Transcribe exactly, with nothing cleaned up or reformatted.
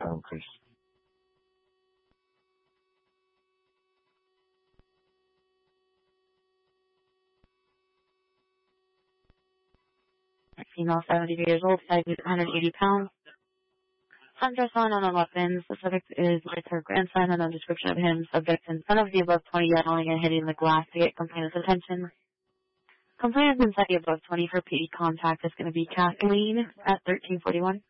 pound, please. Female, seventy-three years old, size one hundred eighty pounds. Sundress on unknown weapons. The subject is with her grandson, and a description of him. Subject in front of the above twenty, yelling and hitting the glass to get complainant's attention. Complainant inside the above twenty for P E contact is going to be Kathleen at thirteen forty-one.